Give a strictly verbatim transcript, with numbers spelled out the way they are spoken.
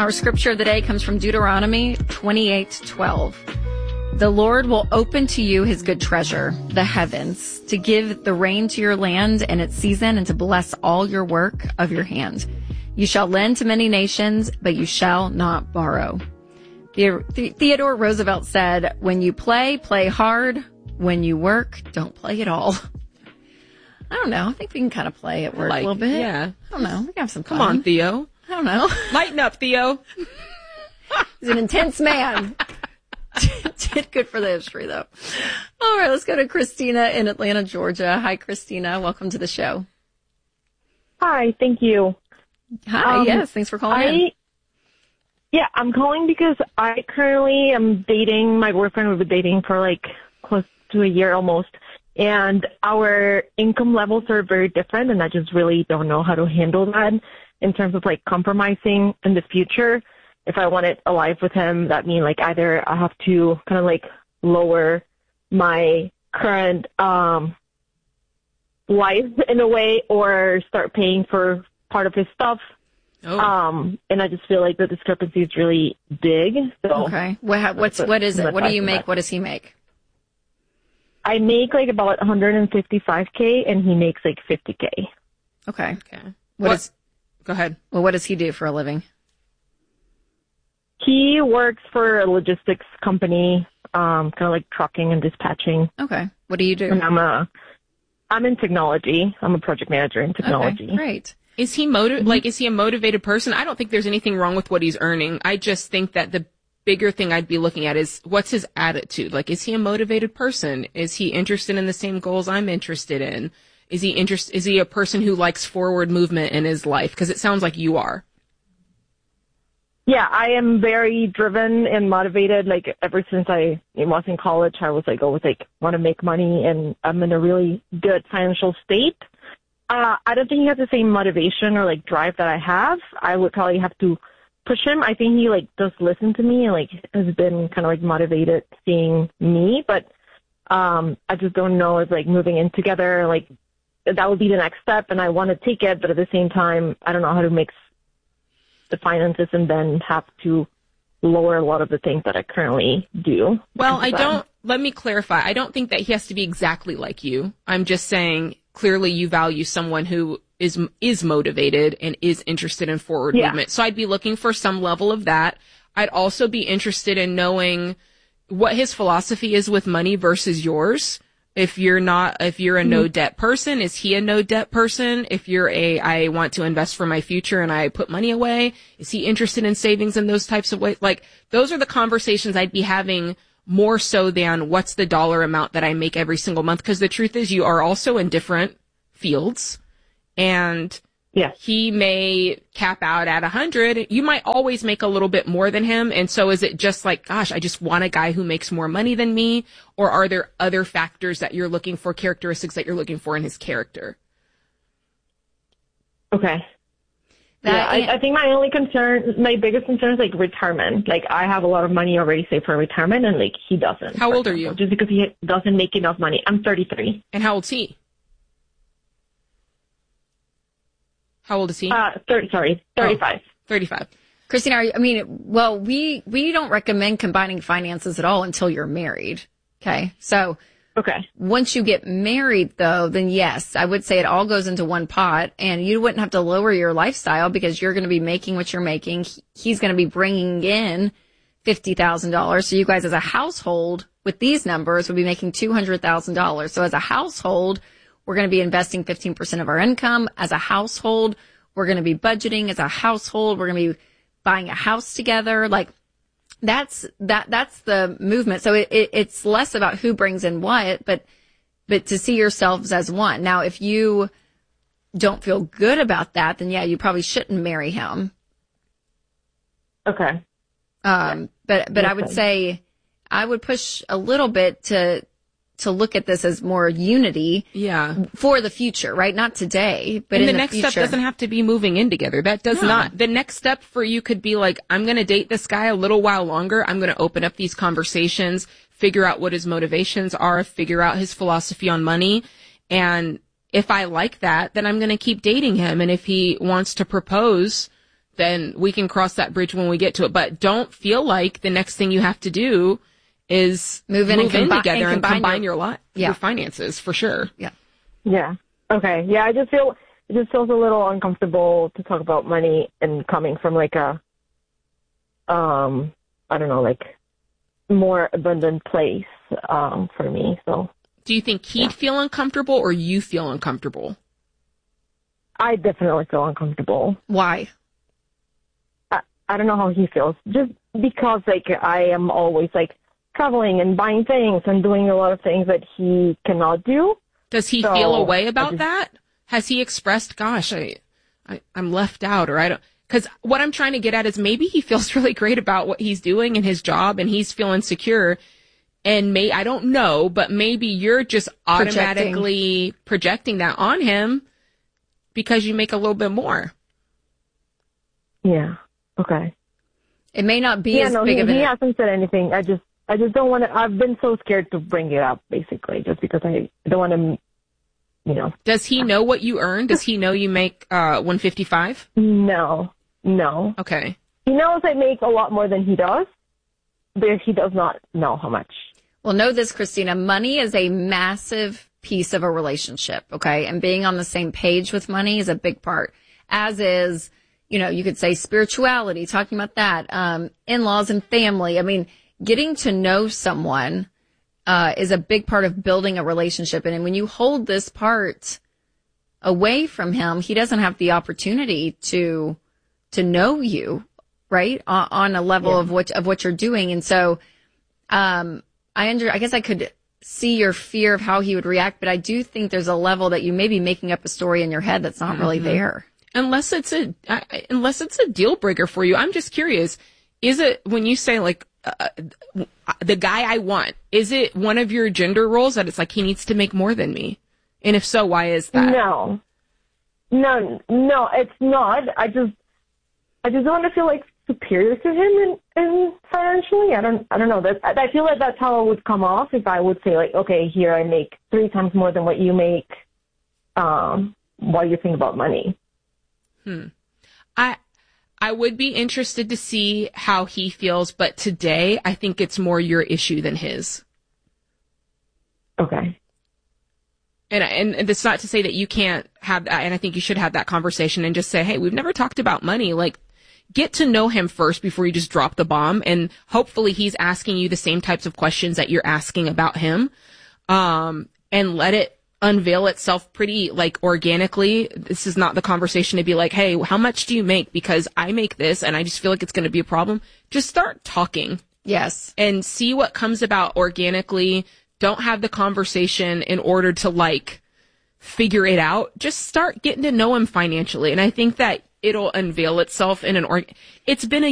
Our scripture of the day comes from Deuteronomy twenty-eight twelve. The Lord will open to you his good treasure, the heavens, to give the rain to your land in its season and to bless all your work of your hand. You shall lend to many nations, but you shall not borrow. Theodore Roosevelt said, when you play, play hard. When you work, don't play at all. I don't know. I think we can kind of play at work like, a little bit. Yeah. I don't know. We can have some fun. Come on, Theo. I don't know. Lighten up, Theo. He's an intense man. Did good for the history, though. All right, let's go to Christina in Atlanta, Georgia. Hi, Christina. Welcome to the show. Hi, thank you. Hi, um, yes, thanks for calling I, in. Yeah, I'm calling because I currently am dating my boyfriend. We've been dating for like close to a year almost. And our income levels are very different, and I just really don't know how to handle that in terms of like compromising in the future. If I wanted a life with him, that means like either I have to kind of like lower my current um life in a way or start paying for part of his stuff. Oh. Um, and I just feel like the discrepancy is really big. So okay. What, what's, what is it? What do you make? What does he make? I make like about one hundred fifty-five K and he makes like fifty K. Okay. Okay. What, what is, go ahead. Well, what does he do for a living? He works for a logistics company, um, kind of like trucking and dispatching. Okay. What do you do? And I'm a, I'm in technology. I'm a project manager in technology. Okay, great. Is he motiv- Mm-hmm. like, is he a motivated person? I don't think there's anything wrong with what he's earning. I just think that the bigger thing I'd be looking at is what's his attitude? Like, is he a motivated person? Is he interested in the same goals I'm interested in? Is he interest, is he a person who likes forward movement in his life? Because it sounds like you are. Yeah, I am very driven and motivated. Like ever since I was in college, I was like always like want to make money, and I'm in a really good financial state. Uh, I don't think he has the same motivation or like drive that I have. I would probably have to push him. I think he like does listen to me and like has been kind of like motivated seeing me, but um, I just don't know if like moving in together, like that would be the next step, and I want to take it, but at the same time, I don't know how to mix the finances and then have to lower a lot of the things that I currently do. Well, I don't, let me clarify. I don't think that he has to be exactly like you. I'm just saying clearly you value someone who is, is motivated and is interested in forward yeah. movement. So I'd be looking for some level of that. I'd also be interested in knowing what his philosophy is with money versus yours. If you're not, if you're a no debt person, is he a no debt person? If you're a, I want to invest for my future and I put money away, is he interested in savings in those types of ways? Like, those are the conversations I'd be having more so than what's the dollar amount that I make every single month. Because the truth is you are also in different fields, and yeah. he may cap out at a hundred. You might always make a little bit more than him. And so is it just like, gosh, I just want a guy who makes more money than me? Or are there other factors that you're looking for, characteristics that you're looking for in his character? Okay. That, yeah, I, I think my only concern, my biggest concern is like retirement. Like I have a lot of money already saved for retirement, and like he doesn't. How old example, are you? Just because he doesn't make enough money. I'm thirty-three. And how old's he? How old is he? Uh, thirty, sorry, thirty-five. Oh, thirty-five. Christina, are you, I mean, well, we, we don't recommend combining finances at all until you're married. Okay. So Okay. once you get married though, then yes, I would say it all goes into one pot, and you wouldn't have to lower your lifestyle because you're going to be making what you're making. He's going to be bringing in fifty thousand dollars. So you guys as a household with these numbers would be making two hundred thousand dollars. So as a household, we're going to be investing fifteen percent of our income. As a household, we're going to be budgeting. As a household, we're going to be buying a house together. Like that's, that, that's the movement. So it, it, it's less about who brings in what, but, but to see yourselves as one. Now, if you don't feel good about that, then yeah, you probably shouldn't marry him. Okay. Um, but, but I would say I would push a little bit to, to look at this as more unity Yeah. for the future, right? Not today, but and in the, the next future. step doesn't have to be moving in together. That does No. not. The next step for you could be like, I'm going to date this guy a little while longer. I'm going to open up these conversations, figure out what his motivations are, figure out his philosophy on money. And if I like that, then I'm going to keep dating him. And if he wants to propose then we can cross that bridge when we get to it. But don't feel like the next thing you have to do is move in, move and in combi- together and and combine, combine your, your, lot, yeah. your finances for sure. Yeah. Yeah. Okay. Yeah. I just feel it just feels a little uncomfortable to talk about money and coming from like a, um, I don't know, like more abundant place, um, for me. So. Do you think he'd Yeah. feel uncomfortable or you feel uncomfortable? I definitely feel uncomfortable. Why? I, I don't know how he feels. Just because like I am always like traveling and buying things and doing a lot of things that he cannot do. Does he So, feel a way about just, that? Has he expressed, gosh, I, I, I'm left out, or I don't, because what I'm trying to get at is maybe he feels really great about what he's doing in his job and he's feeling secure. And may, I don't know, but maybe you're just automatically projecting, projecting that on him because you make a little bit more. Yeah. Okay. It may not be yeah, as no, big he, of an... he hasn't said anything. I just, I just don't want to, I've been so scared to bring it up, basically, just because I don't want to, you know. Does he know what you earn? Does he know you make uh one fifty-five? No, no. Okay. He knows I make a lot more than he does, but he does not know how much. Well, know this, Christina, money is a massive piece of a relationship, okay? And being on the same page with money is a big part, as is, you know, you could say spirituality, talking about that, um, in-laws and family. I mean, getting to know someone uh, is a big part of building a relationship. And when you hold this part away from him, he doesn't have the opportunity to to know you, right, on, on a level Yeah. of what of what you're doing. And so, um, I under I guess I could see your fear of how he would react, but I do think there's a level that you may be making up a story in your head that's not mm-hmm. really there. Unless it's a I, unless it's a deal breaker for you. I'm just curious. Is it when you say like uh, the guy I want? Is it one of your gender roles that it's like he needs to make more than me? And if so, why is that? No, no, no, it's not. I just, I just don't want to feel like superior to him and, and financially. I don't, I don't know. That I feel like that's how it would come off if I would say like, okay, here I make three times more than what you make. Um, while you think about money. Hmm. I. I would be interested to see how he feels, but today I think it's more your issue than his. Okay. And and it's not to say that you can't have that, and I think you should have that conversation and just say, hey, we've never talked about money. Like, get to know him first before you just drop the bomb, and hopefully he's asking you the same types of questions that you're asking about him, um, and let it unveil itself pretty, like, organically. This is not the conversation to be like, hey, how much do you make? Because I make this and I just feel like it's going to be a problem. Just start talking. Yes. And see what comes about organically. Don't have the conversation in order to, like, figure it out. Just start getting to know him financially. And I think that it'll unveil itself in an org. It's been a